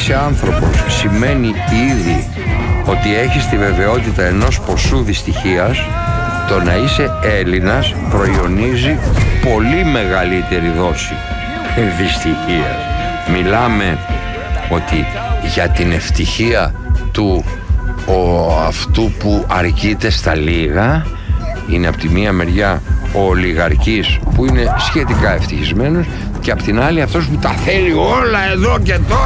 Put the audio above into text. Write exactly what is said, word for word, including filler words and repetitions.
είσαι άνθρωπος σημαίνει ήδη ότι έχεις τη βεβαιότητα ενός ποσού δυστυχίας. Το να είσαι Έλληνας προϊονίζει πολύ μεγαλύτερη δόση δυστυχίας. Μιλάμε ότι για την ευτυχία του ο, αυτού που αρκείται στα λίγα είναι από τη μία μεριά ο ολιγαρκής που είναι σχετικά ευτυχισμένος και από την άλλη αυτός που τα θέλει όλα εδώ και τώρα.